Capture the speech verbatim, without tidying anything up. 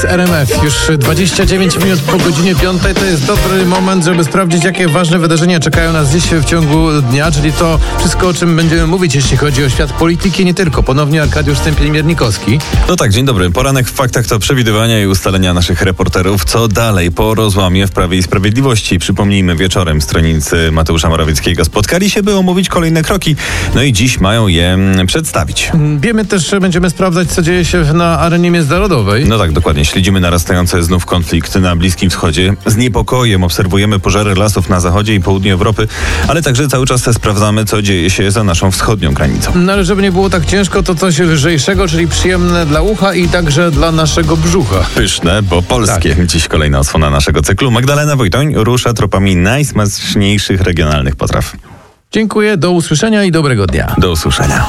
R M F. Już dwadzieścia dziewięć minut po godzinie piątej. To jest dobry moment, żeby sprawdzić, jakie ważne wydarzenia czekają nas dziś w ciągu dnia, czyli to wszystko, o czym będziemy mówić, jeśli chodzi o świat polityki, nie tylko. Ponownie Arkadiusz Stępień-Miernikowski. No tak, dzień dobry. Poranek w faktach to przewidywania i ustalenia naszych reporterów. Co dalej po rozłamie w Prawie i Sprawiedliwości? Przypomnijmy, wieczorem stronnicy Mateusza Morawieckiego spotkali się, by omówić kolejne kroki. No i dziś mają je przedstawić. Wiemy też, że będziemy sprawdzać, co dzieje się na arenie międzynarodowej. No tak, dokładnie. Śledzimy narastający znów konflikt na Bliskim Wschodzie. Z niepokojem obserwujemy pożary lasów na zachodzie i południu Europy, ale także cały czas sprawdzamy, co dzieje się za naszą wschodnią granicą. No ale żeby nie było tak ciężko, to coś lżejszego, czyli przyjemne dla ucha i także dla naszego brzucha. Pyszne, bo polskie. Tak. Dziś kolejna odsłona naszego cyklu. Magdalena Wojtoń rusza tropami najsmaczniejszych regionalnych potraw. Dziękuję, do usłyszenia i dobrego dnia. Do usłyszenia.